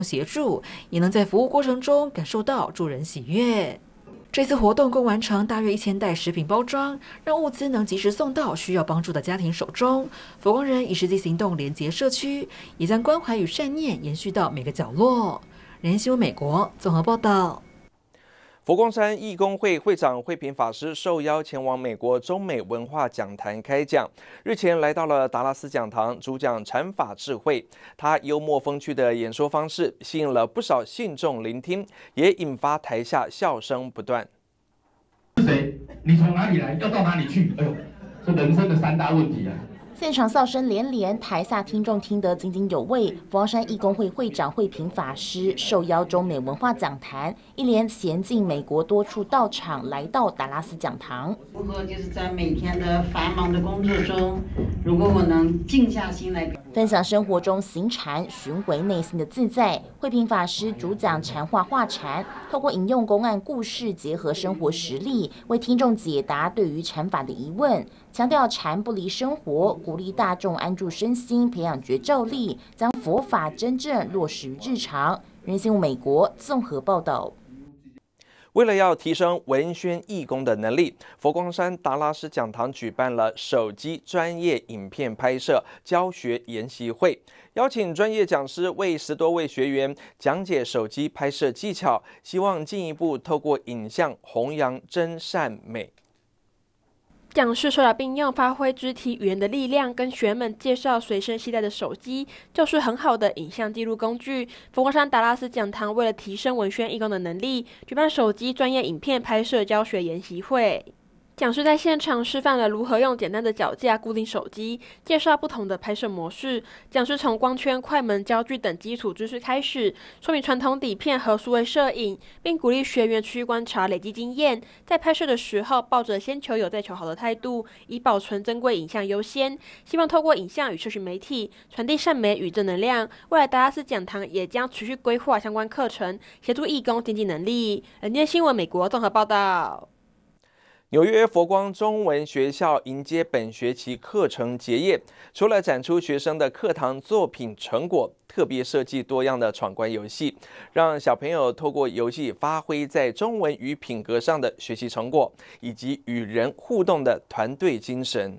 协助，也能在服务过程中感受到助人喜悦。这次活动共完成大约1000袋食品包装，让物资能及时送到需要帮助的家庭手中。佛光人以实际行动连结社区，也将关怀与善念延续到每个角落。人新闻美国综合报道。 佛光山义工会会长慧平法师受邀前往美国中美文化讲坛开讲，日前来到了达拉斯讲堂，主讲禅法智慧。他幽默风趣的演说方式吸引了不少信众聆听，也引发台下笑声不断。 是谁？你从哪里来？要到哪里去？哎呦，这人生的3大问题啊！ 现场笑声连连，台下听众听得津津有味。佛光山义工会会长慧平法师受邀中美文化讲坛，一连衔进美国多处道场，来到达拉斯讲堂。 如何就是在每天的繁忙的工作中，如果我能静下心来， 分享生活中行禅，寻回内心的自在。慧平法师主讲禅话化禅，透过引用公案故事，结合生活实例，为听众解答对于禅法的疑问。强调禅不离生活，鼓励大众安住身心，培养觉照力，将佛法真正落实于日常。人新闻美国综合报道。 为了要提升文宣义工的能力，佛光山达拉斯讲堂举办了手机专业影片拍摄教学研习会，邀请专业讲师为10多位学员讲解手机拍摄技巧，希望进一步透过影像弘扬真善美。 讲师手脚并用，发挥肢体语言的力量，跟学员们介绍随身携带的手机就是很好的影像记录工具。佛光山达拉斯讲堂为了提升文宣义工的能力，举办手机专业影片拍摄教学研习会。讲师在现场示范了如何用简单的脚架固定手机，介绍不同的拍摄模式。讲师从光圈、快门、焦距等基础知识开始，说明传统底片和数位摄影，并鼓励学员持续观察、累积经验，在拍摄的时候抱着先求有再求好的态度，以保存珍贵影像优先。希望透过影像与社群媒体传递善美与正能量。未来达拉斯讲堂也将持续规划相关课程，协助义工经济能力。人间新闻美国综合报道。 纽约佛光中文学校迎接本学期课程结业，除了展出学生的课堂作品成果，特别设计多样的闯关游戏，让小朋友透过游戏发挥在中文与品格上的学习成果，以及与人互动的团队精神。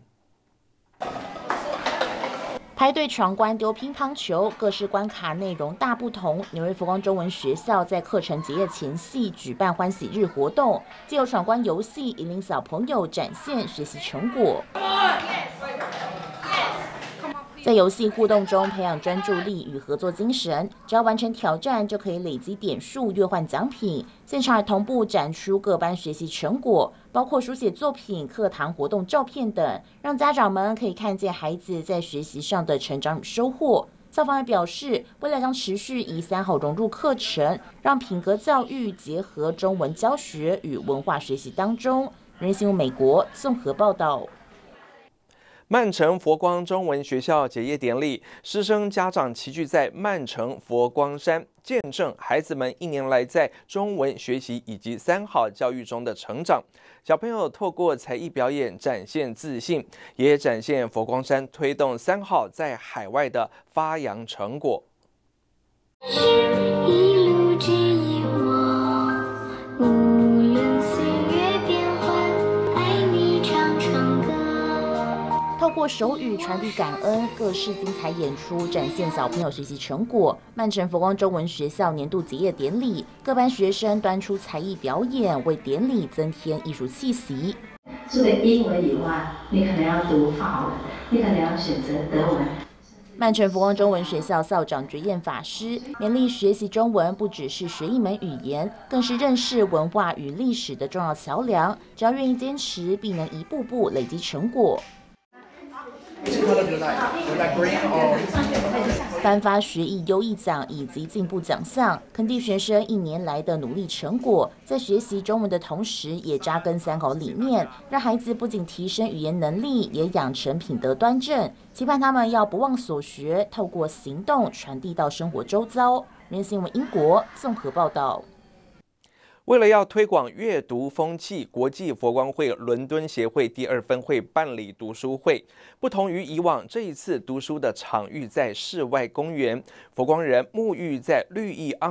排队闯关丢乒乓球，各式关卡内容大不同。纽约佛光中文学校在课程结业前夕举办欢喜日活动，藉由闯关游戏引领小朋友展现学习成果。在游戏互动中培养专注力与合作精神，只要完成挑战就可以累积点数兑换奖品。现场同步展出各班学习成果，包括书写作品、课堂活动照片等，让家长们可以看见孩子在学习上的成长与收获。校方还表示，未来将持续以3好融入课程，让品格教育结合中文教学与文化学习当中。人新闻美国综合报道。 曼城佛光中文学校结业典礼，师生家长齐聚在曼城佛光山，见证孩子们1年来在中文学习以及3好教育中的成长。小朋友透过才艺表演展现自信，也展现佛光山推动3好在海外的发扬成果。 一路指引我，无论岁月变幻，爱你唱唱歌。 透过手语传递感恩，各式精彩演出展现小朋友学习成果。曼城佛光中文学校年度结业典礼，各班学生端出才艺表演，为典礼增添艺术气息。 除了英文以外，你可能要读法文，你可能要选择德文。 曼城佛光中文学校校长觉彦法师勉励学习中文不只是学一门语言，更是认识文化与历史的重要桥梁。只要愿意坚持，必能一步步累积成果。颁发学艺优异奖以及进步奖项，肯定学生1年来的努力成果。在学习中文的同时，也扎根3好理念，让孩子不仅提升语言能力，也养成品德端正。期盼他们要不忘所学，透过行动传递到生活周遭。人新闻英国综合报道。 为了要推广阅读风气，国际佛光会伦敦协会第2分会办理读书会。不同于以往，这一次读书的场域在室外公园，佛光人沐浴在绿意盎